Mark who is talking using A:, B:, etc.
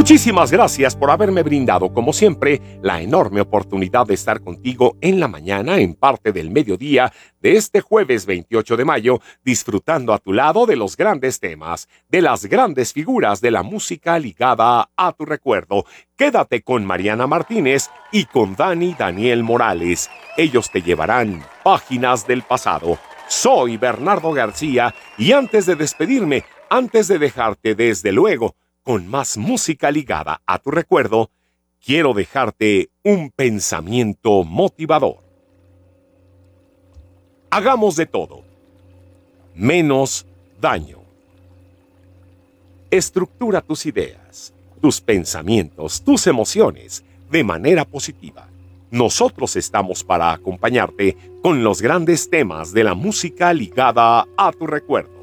A: Muchísimas gracias por haberme brindado, como siempre, la enorme oportunidad de estar contigo en la mañana, en parte del mediodía de este jueves 28 de mayo, disfrutando a tu lado de los grandes temas, de las grandes figuras de la música ligada a tu recuerdo. Quédate con Mariana Martínez y con Daniel Morales. Ellos te llevarán páginas del pasado. Soy Bernardo García y antes de despedirme, antes de dejarte desde luego con más música ligada a tu recuerdo, quiero dejarte un pensamiento motivador. Hagamos de todo, menos daño. Estructura tus ideas, tus pensamientos, tus emociones de manera positiva. Nosotros estamos para acompañarte con los grandes temas de la música ligada a tu recuerdo.